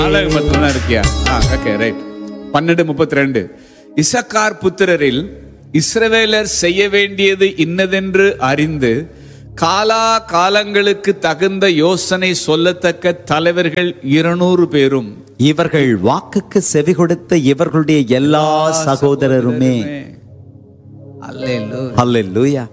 மட்டும்தான் இருக்கியா? Okay, right. 12:32. Issachar புத்திரரில் இஸ்ரவேலர் செய்ய வேண்டியது இன்னதென்று அறிந்து காலா காலங்களுக்கு தகுந்த யோசனை சொல்லத்தக்க தலைவர்கள் 200 பேரும், இவர்கள் வாக்குக்கு செவி கொடுத்த இவர்களுடைய எல்லா சகோதரருமே. அல்லேலூயா. அல்லேலூயா.